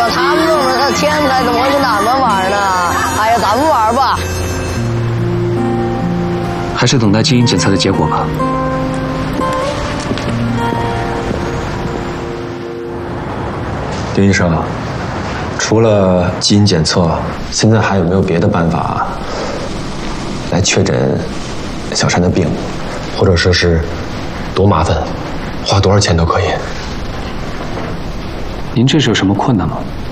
呀，他们这么天才，怎么会跟他们玩呢？哎呀，咱们玩吧。 还是等待基因检测的结果吧。 丁医生，除了基因检测，现在还有没有别的办法来确诊小山的病，或者说是多麻烦，花多少钱都可以？ 您这是有什么困难吗？